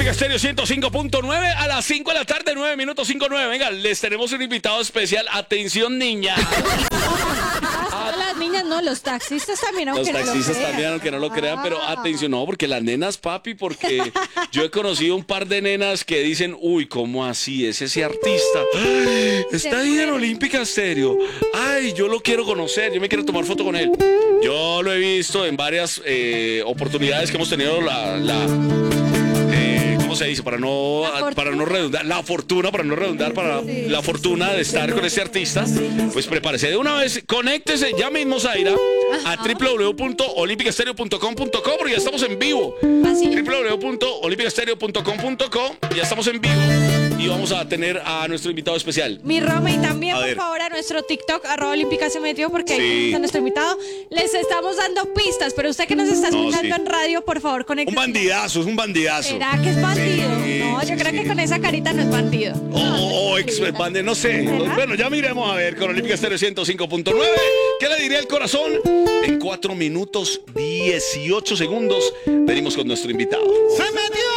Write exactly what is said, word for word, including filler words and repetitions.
Olímpica Estéreo ciento cinco punto nueve a las cinco de la tarde, nueve minutos cinco nueve. Venga, les tenemos un invitado especial. Atención, niña. No, las niñas no, los taxistas también, aunque Los no lo taxistas crean. también, aunque no lo crean, pero Ah. atención, no, porque las nenas, papi, porque yo he conocido un par de nenas que dicen, uy, ¿cómo así? Es ese artista. Ay, está ahí en Olímpica Estéreo. Ay, yo lo quiero conocer, yo me quiero tomar foto con él. Yo lo he visto en varias eh, oportunidades que hemos tenido la... la eh, ¿Cómo se dice? Para no, para no redundar, la fortuna, para no redundar, para Sí. la fortuna de estar con este artista, pues prepárese de una vez, conéctese ya mismo, Zaira, a w w w punto olímpica estéreo punto com punto co, porque ya estamos en vivo. Así. w w w punto olímpica estéreo punto com punto co, ya estamos en vivo y vamos a tener a nuestro invitado especial. Mi Roma, y también, A por ver. favor, a nuestro TikTok, arroba olímpica se metió, porque Sí. ahí está nuestro invitado. Les estamos dando pistas, pero usted que nos está No, escuchando sí. en radio, por favor, conecte. Un bandidazo, es un bandidazo. ¿Será que es bandido? Sí, no, yo sí, creo sí. que con esa carita no es bandido. O, o, o ex bande, no sé. ¿Será? Bueno, ya miremos a ver con Olímpica Estéreo ciento cinco punto nueve. ¿Qué le diría el corazón? En cuatro minutos dieciocho segundos venimos con nuestro invitado. ¡Se metió!